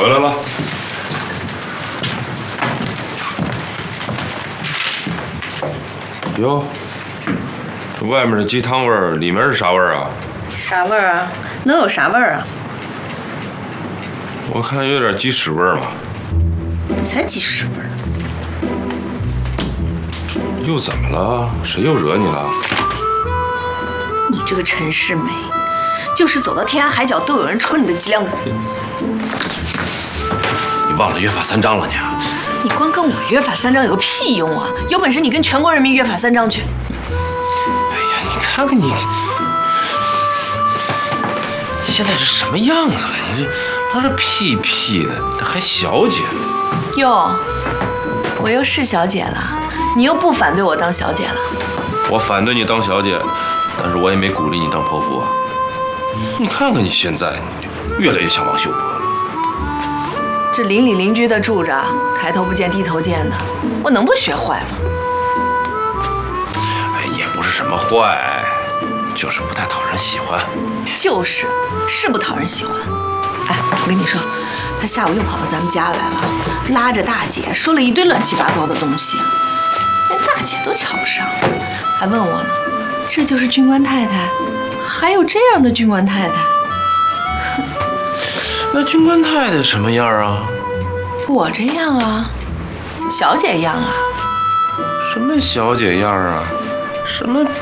回来了。哟，这外面是鸡汤味儿，里面是啥味儿啊？ 啥味儿啊？能有啥味儿啊？ 我看有点鸡屎味儿嘛。 你才鸡屎味儿！ 又怎么了？谁又惹你了？ 你这个陈世美，就是走到天涯海角都有人戳你的脊梁骨。 你忘了约法三章了你？ 你光跟我约法三章有个屁用啊！有本事你跟全国人民约法三章去！ 哎呀，你看看你现在是什么样子了？你这老是屁屁的，这还小姐？ 哟，我又是小姐了，你又不反对我当小姐了？ 我反对你当小姐，但是我也没鼓励你当泼妇啊。你看看你现在，你越来越像王秀波了。 这邻里邻居的住着，抬头不见低头见的，我能不学坏吗？ 哎，也不是什么坏，就是不太讨人喜欢。 是不讨人喜欢。哎，我跟你说，他下午又跑到咱们家来了，拉着大姐说了一堆乱七八糟的东西，连大姐都瞧不上，还问我呢，这就是军官太太？还有这样的军官太太？ 那军官太太什么样啊？ 我这样啊，小姐样啊。 什么小姐样啊？什么